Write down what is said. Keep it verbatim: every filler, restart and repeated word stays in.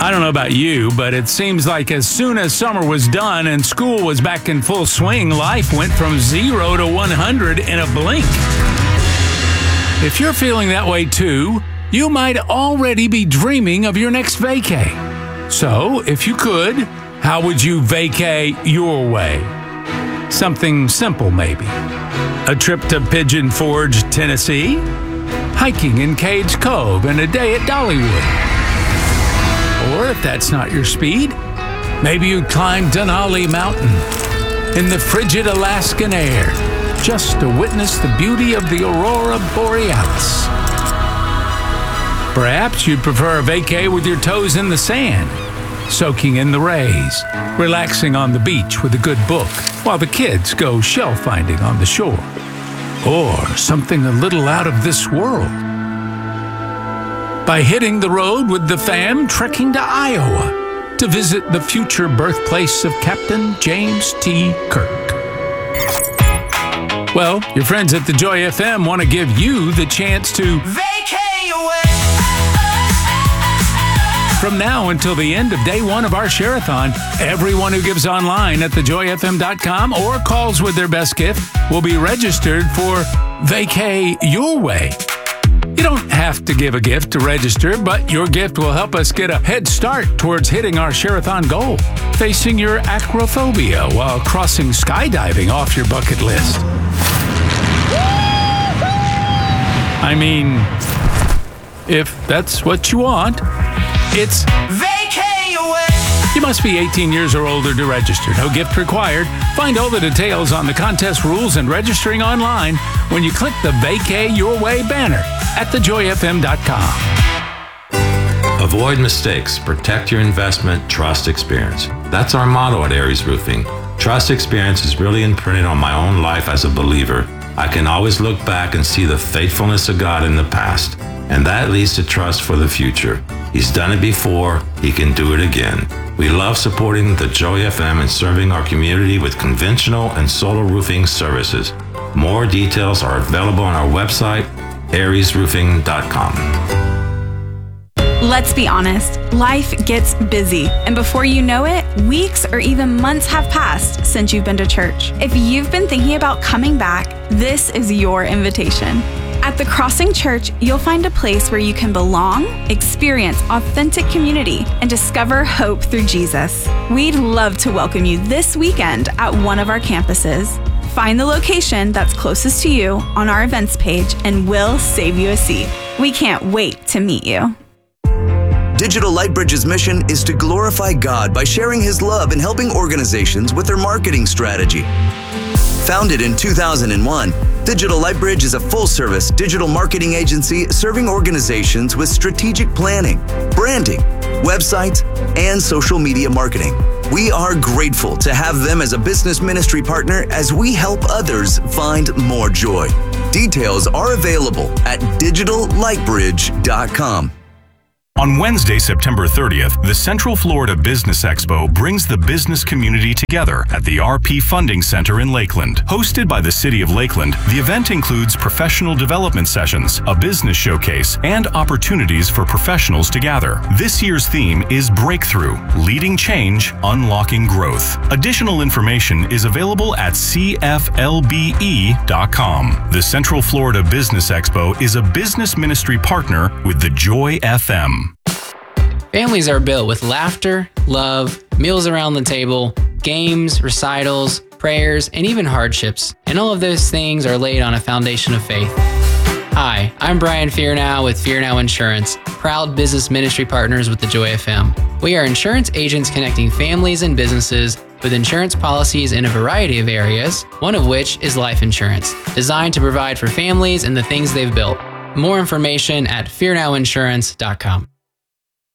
I don't know about you, but it seems like as soon as summer was done and school was back in full swing, life went from zero to one hundred in a blink. If you're feeling that way too, you might already be dreaming of your next vacay. So, if you could, how would you vacay your way? Something simple, maybe. A trip to Pigeon Forge, Tennessee? Hiking in Cades Cove and a day at Dollywood? Or if that's not your speed, maybe you'd climb Denali Mountain in the frigid Alaskan air just to witness the beauty of the Aurora Borealis. Perhaps you'd prefer a vacay with your toes in the sand, soaking in the rays, relaxing on the beach with a good book while the kids go shell finding on the shore. Or something a little out of this world. By hitting the road with the fam, trekking to Iowa to visit the future birthplace of Captain James T. Kirk. Well, your friends at the Joy F M want to give you the chance to vacay away. From now until the end of day one of our Share-a-thon, everyone who gives online at the joy f m dot com or calls with their best gift will be registered for Vacay Your Way. You don't have to give a gift to register, but your gift will help us get a head start towards hitting our Share-a-thon goal, facing your acrophobia while crossing skydiving off your bucket list. I mean, if that's what you want, it's Vacay Away. You must be eighteen years or older to register. No gift required. Find all the details on the contest rules and registering online when you click the Vacay Your Way banner at the joy f m dot com. Avoid mistakes. Protect your investment. Trust experience. That's our motto at Aries Roofing. Trust experience is really imprinted on my own life as a believer. I can always look back and see the faithfulness of God in the past, and that leads to trust for the future. He's done it before, he can do it again. We love supporting the Joy F M and serving our community with conventional and solar roofing services. More details are available on our website, aries roofing dot com. Let's be honest, life gets busy, and before you know it, weeks or even months have passed since you've been to church. If you've been thinking about coming back, this is your invitation. At the Crossing Church, you'll find a place where you can belong, experience authentic community, and discover hope through Jesus. We'd love to welcome you this weekend at one of our campuses. Find the location that's closest to you on our events page, and we'll save you a seat. We can't wait to meet you. Digital Lightbridge's mission is to glorify God by sharing His love and helping organizations with their marketing strategy. Founded in two thousand one, Digital Lightbridge is a full-service digital marketing agency serving organizations with strategic planning, branding, websites, and social media marketing. We are grateful to have them as a business ministry partner as we help others find more joy. Details are available at digital lightbridge dot com. On Wednesday, September thirtieth, the Central Florida Business Expo brings the business community together at the R P Funding Center in Lakeland. Hosted by the City of Lakeland, the event includes professional development sessions, a business showcase, and opportunities for professionals to gather. This year's theme is Breakthrough, Leading Change, Unlocking Growth. Additional information is available at c f l b e dot com. The Central Florida Business Expo is a business ministry partner with the Joy F M. Families are built with laughter, love, meals around the table, games, recitals, prayers, and even hardships. And all of those things are laid on a foundation of faith. Hi, I'm Brian Fearnow with Fearnow Insurance, proud business ministry partners with the Joy F M. We are insurance agents connecting families and businesses with insurance policies in a variety of areas, one of which is life insurance, designed to provide for families and the things they've built. More information at fear now insurance dot com.